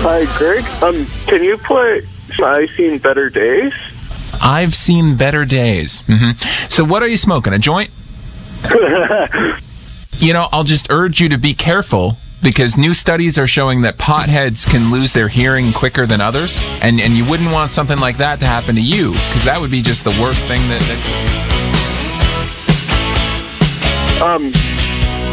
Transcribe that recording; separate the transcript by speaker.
Speaker 1: Hi, Greg. Can you play I've Seen Better Days?
Speaker 2: I've Seen Better Days. So what are you smoking, a joint? You know, I'll just urge you to be careful, because new studies are showing that potheads can lose their hearing quicker than others, and you wouldn't want something like that to happen to you, because that would be just the worst thing that